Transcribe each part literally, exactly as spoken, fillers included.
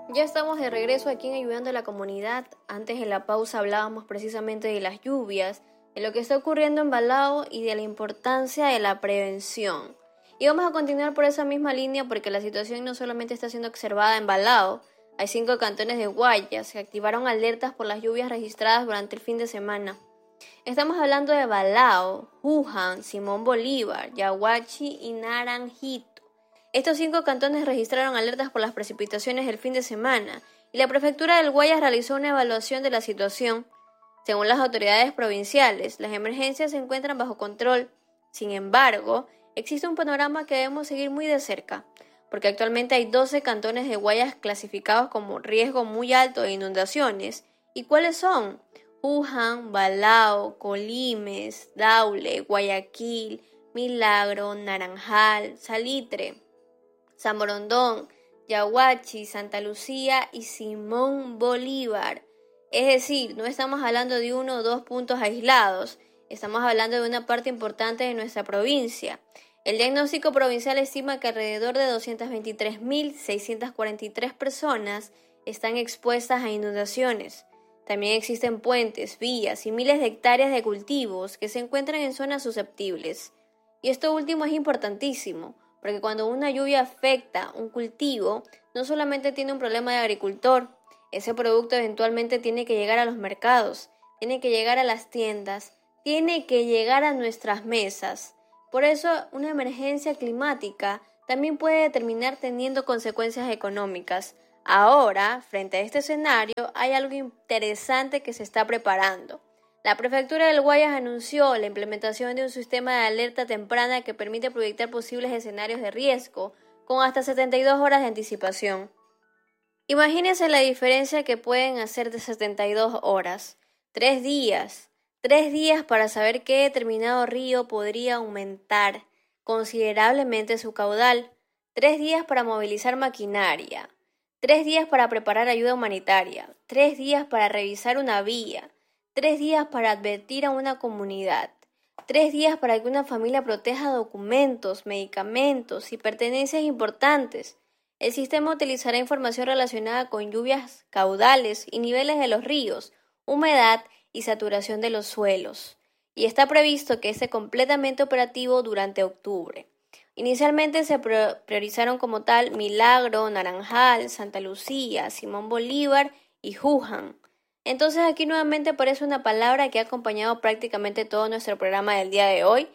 Ya estamos de regreso aquí en Ayudando a la Comunidad. Antes en la pausa hablábamos precisamente de las lluvias, de lo que está ocurriendo en Balao y de la importancia de la prevención. Y vamos a continuar por esa misma línea porque la situación no solamente está siendo observada en Balao. Hay cinco cantones de Guayas que activaron alertas por las lluvias registradas durante el fin de semana. Estamos hablando de Balao, Juján, Simón Bolívar, Yaguachi y Naranjito. Estos cinco cantones registraron alertas por las precipitaciones del fin de semana y la prefectura del Guayas realizó una evaluación de la situación. Según las autoridades provinciales, las emergencias se encuentran bajo control. Sin embargo, existe un panorama que debemos seguir muy de cerca, porque actualmente hay doce cantones de Guayas clasificados como riesgo muy alto de inundaciones. ¿Y cuáles son? Juján, Balao, Colimes, Daule, Guayaquil, Milagro, Naranjal, Salitre, San Borondón, Yaguachi, Santa Lucía y Simón Bolívar. Es decir, no estamos hablando de uno o dos puntos aislados, estamos hablando de una parte importante de nuestra provincia. El diagnóstico provincial estima que alrededor de doscientas veintitrés mil seiscientas cuarenta y tres personas están expuestas a inundaciones. También existen puentes, vías y miles de hectáreas de cultivos que se encuentran en zonas susceptibles. Y esto último es importantísimo, porque cuando una lluvia afecta un cultivo, no solamente tiene un problema de agricultor, ese producto eventualmente tiene que llegar a los mercados, tiene que llegar a las tiendas, tiene que llegar a nuestras mesas. Por eso, una emergencia climática también puede terminar teniendo consecuencias económicas. Ahora, frente a este escenario, hay algo interesante que se está preparando. La Prefectura del Guayas anunció la implementación de un sistema de alerta temprana que permite proyectar posibles escenarios de riesgo con hasta setenta y dos horas de anticipación. Imagínense la diferencia que pueden hacer de setenta y dos horas. Tres días. Tres días para saber qué determinado río podría aumentar considerablemente su caudal. Tres días para movilizar maquinaria. Tres días para preparar ayuda humanitaria. Tres días para revisar una vía. Tres días para advertir a una comunidad. Tres días para que una familia proteja documentos, medicamentos y pertenencias importantes. El sistema utilizará información relacionada con lluvias, caudales y niveles de los ríos, humedad y saturación de los suelos. Y está previsto que esté completamente operativo durante octubre. Inicialmente se priorizaron como tal Milagro, Naranjal, Santa Lucía, Simón Bolívar y Juján. Entonces aquí nuevamente aparece una palabra que ha acompañado prácticamente todo nuestro programa del día de hoy: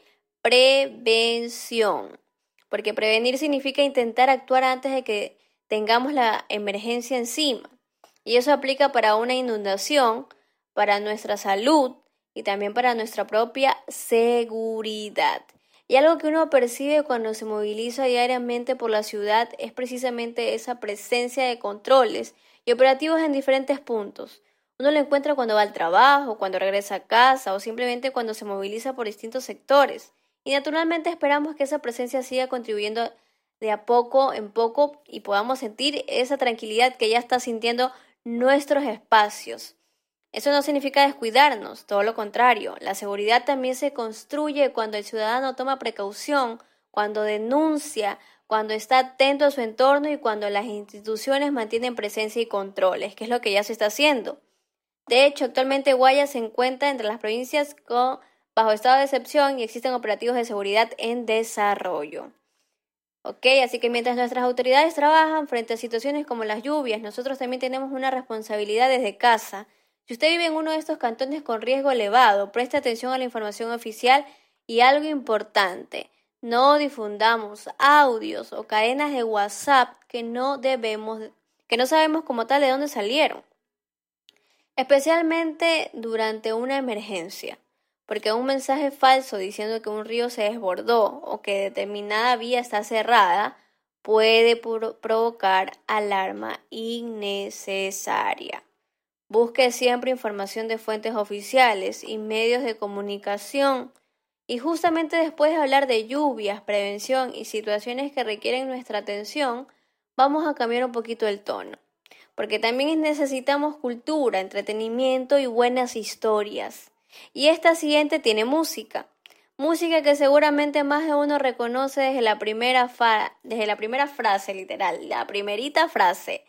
prevención. Porque prevenir significa intentar actuar antes de que tengamos la emergencia encima. Y eso aplica para una inundación, para nuestra salud y también para nuestra propia seguridad. Y algo que uno percibe cuando se moviliza diariamente por la ciudad es precisamente esa presencia de controles y operativos en diferentes puntos. Uno lo encuentra cuando va al trabajo, cuando regresa a casa o simplemente cuando se moviliza por distintos sectores. Y naturalmente esperamos que esa presencia siga contribuyendo de a poco en poco y podamos sentir esa tranquilidad que ya está sintiendo nuestros espacios. Eso no significa descuidarnos, todo lo contrario. La seguridad también se construye cuando el ciudadano toma precaución, cuando denuncia, cuando está atento a su entorno y cuando las instituciones mantienen presencia y controles, que es lo que ya se está haciendo. De hecho, actualmente Guayas se encuentra entre las provincias con, bajo estado de excepción y existen operativos de seguridad en desarrollo. Ok, así que mientras nuestras autoridades trabajan frente a situaciones como las lluvias, nosotros también tenemos una responsabilidad desde casa. Si usted vive en uno de estos cantones con riesgo elevado, preste atención a la información oficial y algo importante: no difundamos audios o cadenas de WhatsApp que no debemos, que no sabemos como tal de dónde salieron. Especialmente durante una emergencia, porque un mensaje falso diciendo que un río se desbordó o que determinada vía está cerrada puede pro- provocar alarma innecesaria. Busque siempre información de fuentes oficiales y medios de comunicación. Y justamente después de hablar de lluvias, prevención y situaciones que requieren nuestra atención, vamos a cambiar un poquito el tono. Porque también necesitamos cultura, entretenimiento y buenas historias. Y esta siguiente tiene música. Música que seguramente más de uno reconoce desde la primera, fa- desde la primera frase, literal, la primerita frase.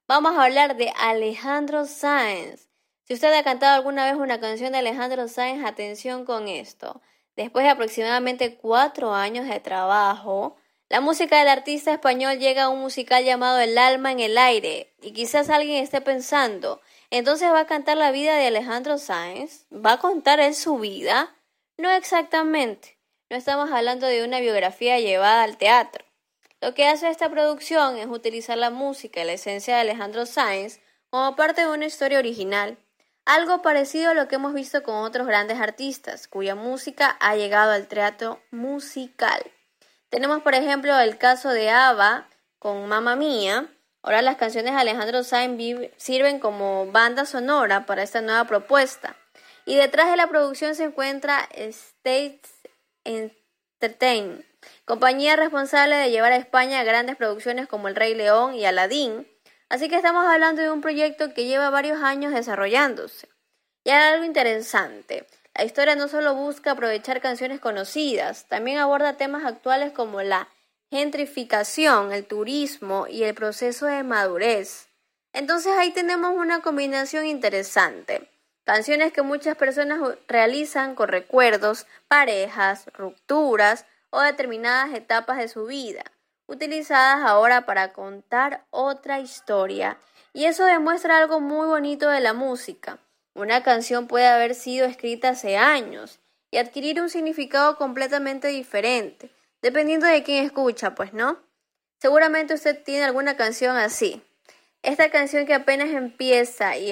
Vamos a hablar de Alejandro Sanz. Si usted ha cantado alguna vez una canción de Alejandro Sanz, atención con esto. Después de aproximadamente cuatro años de trabajo, la música del artista español llega a un musical llamado El alma en el aire. Y quizás alguien esté pensando, ¿entonces va a cantar la vida de Alejandro Sanz? ¿Va a contar él su vida? No exactamente. No estamos hablando de una biografía llevada al teatro. Lo que hace esta producción es utilizar la música y la esencia de Alejandro Sanz como parte de una historia original, algo parecido a lo que hemos visto con otros grandes artistas, cuya música ha llegado al teatro musical. Tenemos, por ejemplo, el caso de ABBA con Mamma Mía. Ahora las canciones de Alejandro Sanz sirven como banda sonora para esta nueva propuesta. Y detrás de la producción se encuentra Stage Entertainment, compañía responsable de llevar a España grandes producciones como El Rey León y Aladín. Así que estamos hablando de un proyecto que lleva varios años desarrollándose. Y hay algo interesante. La historia no solo busca aprovechar canciones conocidas, también aborda temas actuales como la gentrificación, el turismo y el proceso de madurez. Entonces ahí tenemos una combinación interesante. Canciones que muchas personas realizan con recuerdos, parejas, rupturas o determinadas etapas de su vida, utilizadas ahora para contar otra historia. Y eso demuestra algo muy bonito de la música. Una canción puede haber sido escrita hace años y adquirir un significado completamente diferente, dependiendo de quién escucha, pues, ¿no? Seguramente usted tiene alguna canción así. Esta canción que apenas empieza y